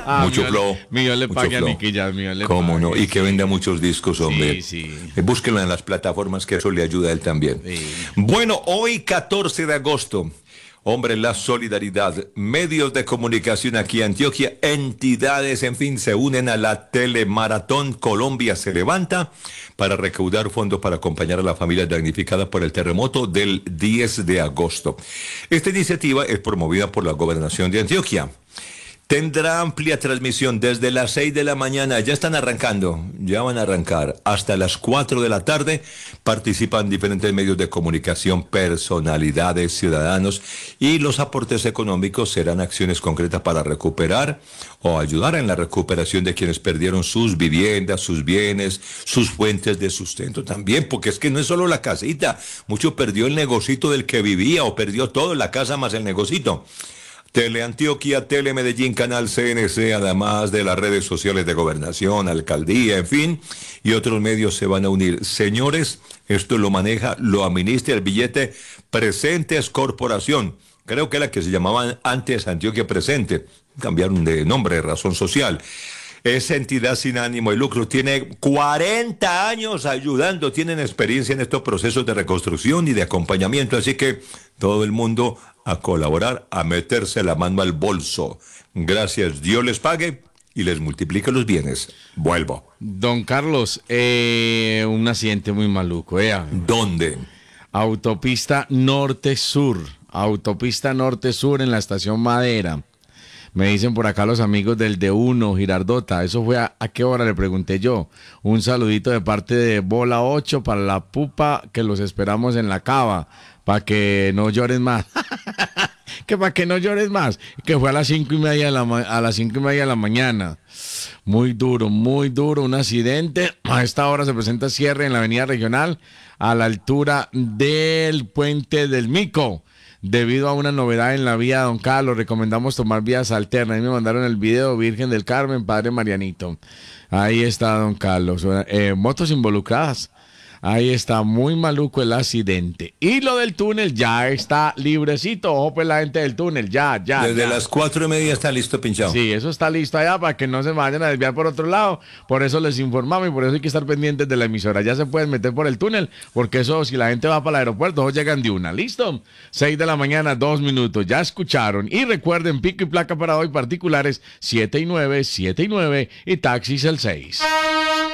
Mucho flow. Mío le mucho pague a flow. Niquillas, mío le ¿Cómo pague, no? Y sí. que venda muchos discos, hombre. Sí. Búsquenlo en las plataformas, que eso le ayuda a él también. Sí. Bueno, hoy 14 de agosto. Hombre, la solidaridad, medios de comunicación aquí en Antioquia, entidades, en fin, se unen a la Telemaratón Colombia se levanta para recaudar fondos para acompañar a las familias damnificadas por el terremoto del 10 de agosto. Esta iniciativa es promovida por la Gobernación de Antioquia. Tendrá amplia transmisión desde las 6 de la mañana, ya están arrancando, ya van a arrancar, hasta las 4 de la tarde. Participan diferentes medios de comunicación, personalidades, ciudadanos, y los aportes económicos serán acciones concretas para recuperar o ayudar en la recuperación de quienes perdieron sus viviendas, sus bienes, sus fuentes de sustento también, porque es que no es solo la casita, mucho perdió el negocito del que vivía o perdió todo, la casa más el negocito. Teleantioquia, Telemedellín, Canal CNC, además de las redes sociales de gobernación, alcaldía, en fin, y otros medios se van a unir. Señores, esto lo maneja, lo administra el billete Presentes Corporación. Creo que era que se llamaban antes Antioquia Presente, cambiaron de nombre, razón social. Esa entidad sin ánimo de lucro tiene 40 años ayudando, tienen experiencia en estos procesos de reconstrucción y de acompañamiento, así que todo el mundo a colaborar, a meterse la mano al bolso. Gracias, Dios les pague y les multiplique los bienes. Vuelvo. Don Carlos, un accidente muy maluco, ¿Dónde? Autopista Norte-Sur en la estación Madera. Me dicen por acá los amigos del D1, Girardota. ¿Eso fue a qué hora? Le pregunté yo. Un saludito de parte de Bola 8 para la pupa, que los esperamos en la cava, para que no llores más. Que para que no llores más. Que fue a las 5:30 de la mañana. Muy duro, un accidente. A esta hora se presenta cierre en la avenida regional a la altura del puente del Mico. Debido a una novedad en la vía, don Carlos, recomendamos tomar vías alternas. Ahí me mandaron el video, Virgen del Carmen, Padre Marianito. Ahí está, don Carlos. Motos involucradas. Ahí está, muy maluco el accidente. Y lo del túnel ya está librecito. Ojo, pues la gente del túnel, ya. Desde las 4:30 está listo, pinchado. Sí, eso está listo allá para que no se vayan a desviar por otro lado. Por eso les informamos y por eso hay que estar pendientes de la emisora. Ya se pueden meter por el túnel, porque eso, si la gente va para el aeropuerto, ellos llegan de una. ¿Listo? 6 de la mañana, 2 minutos. Ya escucharon. Y recuerden, pico y placa para hoy, particulares 7 y 9, y taxis el 6.